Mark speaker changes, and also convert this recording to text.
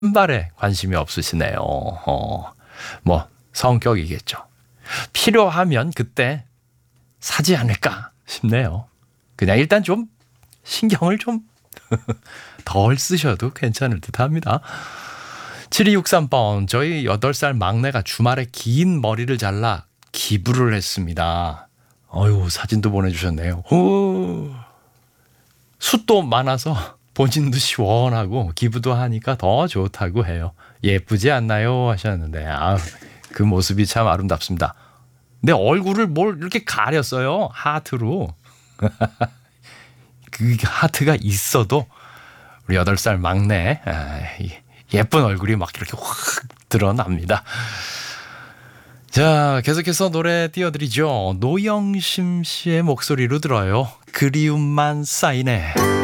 Speaker 1: 신발에 관심이 없으시네요. 뭐 성격이겠죠. 필요하면 그때 사지 않을까 싶네요. 그냥 일단 좀 신경을 좀 덜 쓰셔도 괜찮을 듯 합니다. 7263번, 저희 8살 막내가 주말에 긴 머리를 잘라 기부를 했습니다. 어유, 사진도 보내주셨네요. 숱도 많아서 본인도 시원하고 기부도 하니까 더 좋다고 해요. 예쁘지 않나요? 하셨는데, 그 모습이 참 아름답습니다. 내 얼굴을 뭘 이렇게 가렸어요? 하트로. 그 하트가 있어도 우리 8살 막내 예쁜 얼굴이 막 이렇게 확 드러납니다. 자, 계속해서 노래 띄워드리죠. 노영심 씨의 목소리로 들어요. 그리움만 쌓이네.